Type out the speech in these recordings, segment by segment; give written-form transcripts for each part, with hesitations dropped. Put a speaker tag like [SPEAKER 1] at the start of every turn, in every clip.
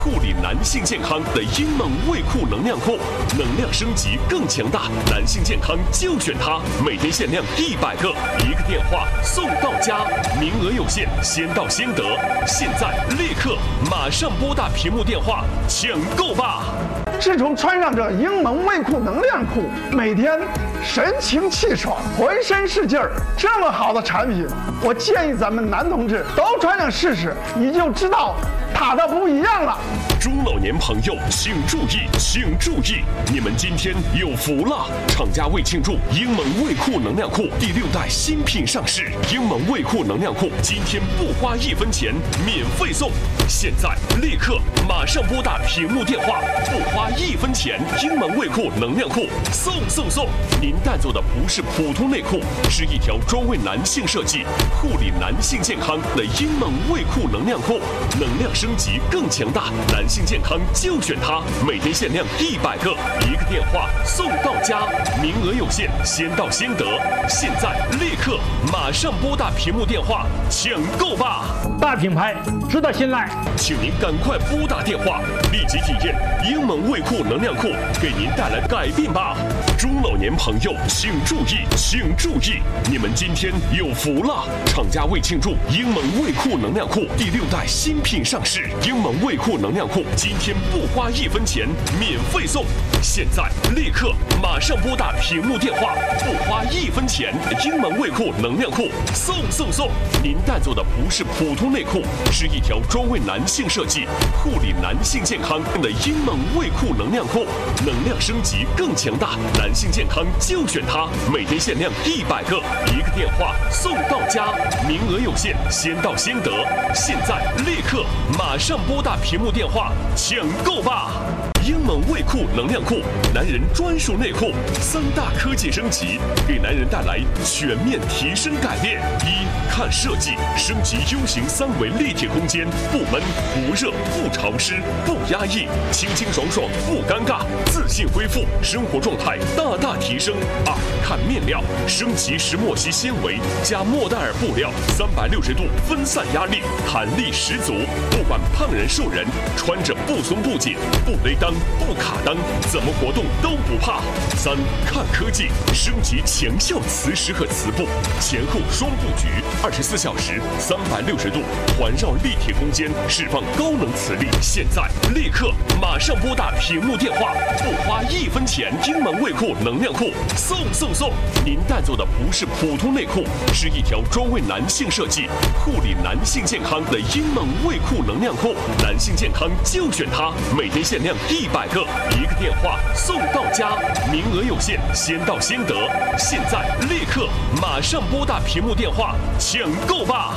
[SPEAKER 1] 护理男性健康的英猛胃库能量库，能量升级更强大，男性健康就选它，每天限量100个，一个电话送到家，名额有限，先到先得，现在立刻马上拨打屏幕电话抢购吧！
[SPEAKER 2] 自从穿上这英猛胃库能量裤，每天神清气爽，浑身是劲儿。这么好的产品，我建议咱们男同志都穿上试试，你就知道它的不一样了。
[SPEAKER 1] 中老年朋友请注意，请注意，你们今天有福了！厂家为庆祝英猛胃库能量裤第6代新品上市，英猛胃库能量裤今天不花1分钱，免费送！现在立刻马上拨打屏幕电话，不花1分钱，英猛胃库能量裤送！您带走的不是普通内裤，是一条专为男性设计、护理男性健康的英猛胃库能量裤，能量升级更强大，男性健康就选它，每天限量100个，一个电话送到家，名额有限，先到先得，现在立刻马上拨打屏幕电话抢购吧！
[SPEAKER 3] 大品牌值得信赖，
[SPEAKER 1] 请您赶快拨打电话，立即体验英猛胃库能量裤给您带来改变吧！中老年朋友请注意，请注意，你们今天有福了！厂家为庆祝英猛胃库能量裤第6代新品上市，英猛胃库能量裤今天不花1分钱，免费送！现在立刻马上拨打屏幕电话，不花1分钱，英猛胃库能量裤送！您带走的不是普通内裤，是一条专为男性设计、护理男性健康的英猛胃库能量裤，能量升级更强大，男性健康就选它，每天限量100个，一个电话送到家，名额有限，先到先得，现在立刻马上拨打屏幕电话抢购吧！英猛胃库能量裤，男人专属内裤，3大科技升级，给男人带来全面提升改变。看设计，升级 U 型3维立体空间，不闷、不热、不潮湿、不压抑，清清爽爽，不尴尬，自信恢复，生活状态大提升。看面料，升级石墨烯纤维加莫代尔布料，360度分散压力，弹力十足，不管胖人瘦人，穿着不松不紧，不勒裆不卡裆，怎么活动都不怕。看科技，升级强效磁石和磁布，前后双布局，24小时360度环绕立体空间，释放高能磁力。现在立刻马上拨打屏幕电话，不花1分钱，英猛胃库能量裤送！您带走的不是普通内裤，是一条专为男性设计、护理男性健康的英猛胃库能量裤，男性健康就选它，每天限量100个，一个电话送到家，名额有限，先到先得，现在立刻马上拨打屏幕电话抢购吧！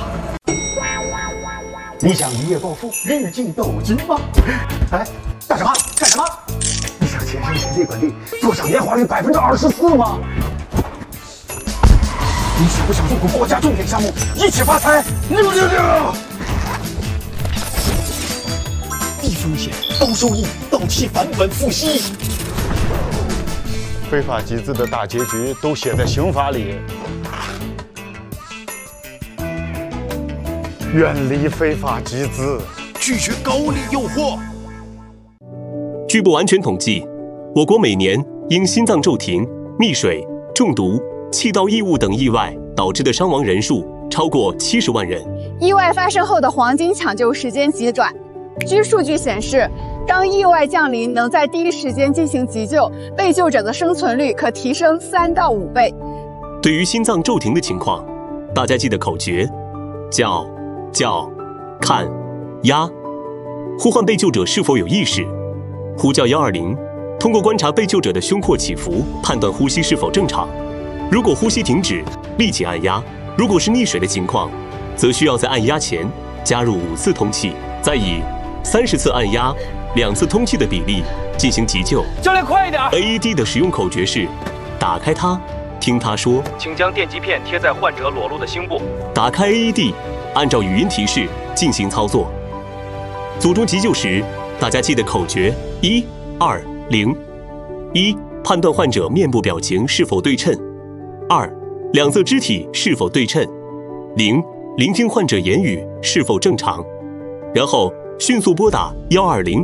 [SPEAKER 2] 你想一夜暴富，日进斗金吗？干什么？你想节省利滚率，坐享年化率24%吗？你想不想入股国家重点项目，一起发财？666！低风险高收益，到期返本付息。
[SPEAKER 4] 非法集资的大结局都写在刑法里。远离非法集资，
[SPEAKER 5] 拒绝高利诱惑。
[SPEAKER 6] 据不完全统计，我国每年因心脏骤停、溺水、中毒、气道异物等意外导致的伤亡人数超过70万人。
[SPEAKER 7] 意外发生后的黄金抢救时间极短。据数据显示，当意外降临，能在第一时间进行急救，被救者的生存率可提升3到5倍。
[SPEAKER 6] 对于心脏骤停的情况，大家记得口诀：叫、看、压。呼唤被救者是否有意识，呼叫120，通过观察被救者的胸廓起伏，判断呼吸是否正常。如果呼吸停止，立即按压。如果是溺水的情况，则需要在按压前加入5次通气，再以30次按压、2次通气的比例进行急救。
[SPEAKER 3] 教练快一点
[SPEAKER 6] ！AED 的使用口诀是：打开它，听它说。
[SPEAKER 8] 请将电极片贴在患者裸露的胸部。
[SPEAKER 6] 打开 AED， 按照语音提示进行操作。组中急救时，大家记得口诀：1、2、0。1、判断患者面部表情是否对称；2、两侧肢体是否对称；0、聆听患者言语是否正常。然后迅速拨打120